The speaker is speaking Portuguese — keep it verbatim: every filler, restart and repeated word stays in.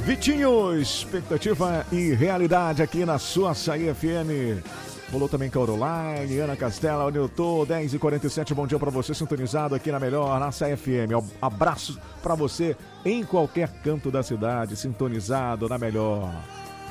Vitinho, expectativa e realidade aqui na sua Açaí F M. Rolou também Caroline, Ana Castela, onde eu tô, dez e quarenta e sete, bom dia pra você, sintonizado aqui na melhor, na Açaí F M. Abraço pra você em qualquer canto da cidade, sintonizado na melhor.